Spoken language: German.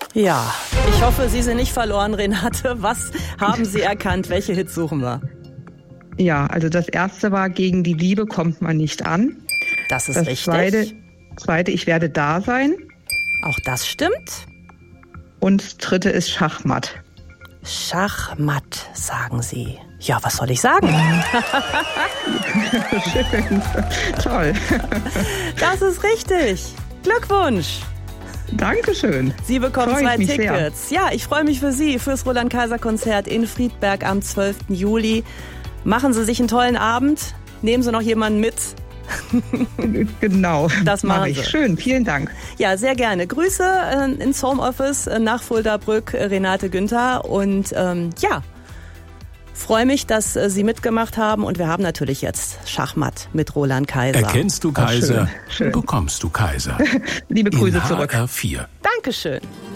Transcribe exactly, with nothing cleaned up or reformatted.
Ja, ich hoffe, Sie sind nicht verloren, Renate. Was haben Sie erkannt? Welche Hits suchen wir? Ja, also das erste war Gegen die Liebe kommt man nicht an. Das ist das richtig. Zweite, zweite, Ich werde da sein. Auch das stimmt. Und das dritte ist Schachmatt. Schachmatt, sagen Sie. Ja, was soll ich sagen? Schön. Toll. Das ist richtig. Glückwunsch. Dankeschön. Sie bekommen Freu zwei ich mich Tickets. sehr. Ja, ich freue mich für Sie fürs Roland-Kaiser-Konzert in Friedberg am zwölften Juli. Machen Sie sich einen tollen Abend. Nehmen Sie noch jemanden mit. Genau, das mache mach ich. Sie. Schön, vielen Dank. Ja, sehr gerne. Grüße äh, ins Homeoffice äh, nach Fulda-Brück, äh, Renate Günther. Und ähm, ja, freue mich, dass äh, Sie mitgemacht haben. Und wir haben natürlich jetzt Schachmatt mit Roland Kaiser. Erkennst du Kaiser, Ach, schön, schön. bekommst du Kaiser. Liebe Grüße in zurück. H R vier. Dankeschön.